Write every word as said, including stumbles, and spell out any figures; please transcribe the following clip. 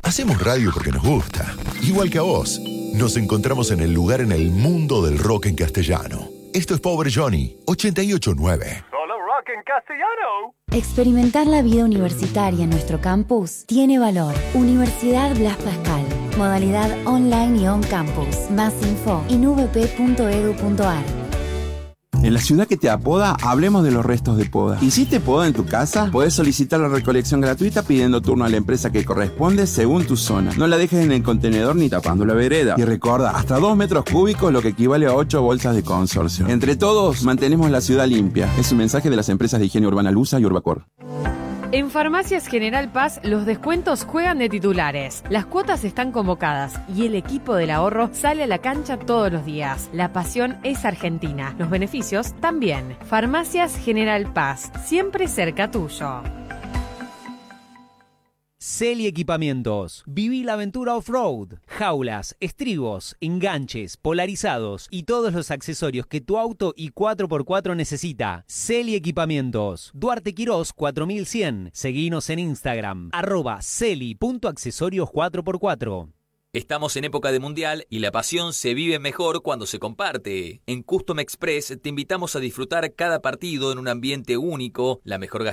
Hacemos radio porque nos gusta, igual que a vos. Nos encontramos en el lugar en el mundo del rock en castellano. Esto es Pobre Johnny, ochenta y ocho punto nueve. Solo rock en castellano. Experimentar la vida universitaria en nuestro campus tiene valor. Universidad Blas Pascal. Modalidad online y on campus. Más info en u v p punto e d u punto a r. En la ciudad que te apoda, hablemos de los restos de poda. ¿Hiciste poda en tu casa? Podés solicitar la recolección gratuita pidiendo turno a la empresa que corresponde según tu zona. No la dejes en el contenedor ni tapando la vereda. Y recuerda, hasta dos metros cúbicos, lo que equivale a ocho bolsas de consorcio. Entre todos, mantenemos la ciudad limpia. Es un mensaje de las empresas de higiene urbana Lusa y Urbacor. En Farmacias General Paz, los descuentos juegan de titulares. Las cuotas están convocadas y el equipo del ahorro sale a la cancha todos los días. La pasión es argentina, los beneficios también. Farmacias General Paz, siempre cerca tuyo. Celi Equipamientos. Viví la aventura off-road. Jaulas, estribos, enganches, polarizados y todos los accesorios que tu auto y cuatro por cuatro necesita. Celi Equipamientos. Duarte Quirós cuatro mil cien. Seguinos en Instagram. Arroba celi.accesorios cuatro por cuatro. Estamos en época de mundial y la pasión se vive mejor cuando se comparte. En Custom Express te invitamos a disfrutar cada partido en un ambiente único, la mejor gastronomía